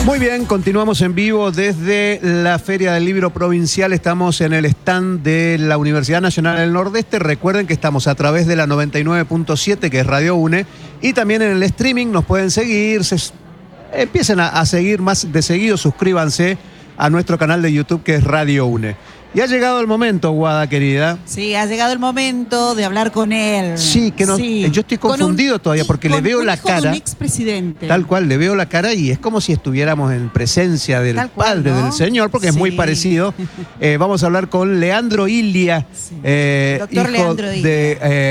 Muy bien, continuamos en vivo desde la Feria del Libro Provincial. Estamos en el stand de la Universidad Nacional del Nordeste. Recuerden que estamos a través de la 99.7, que es Radio UNE, y también en el streaming nos pueden seguir. Empiecen a seguir más de seguido, suscríbanse a nuestro canal de YouTube, que es Radio UNE. Y ha llegado el momento, Guada, querida. Sí, ha llegado el momento de hablar con él. Sí, que no, sí. Yo estoy confundido todavía porque le veo la cara. Un expresidente. Tal cual, le veo la cara y es como si estuviéramos en presencia del Padre, ¿no? Del Señor, porque es muy parecido. Vamos a hablar con Leandro Ilia, Doctor hijo Leandro Ilia. de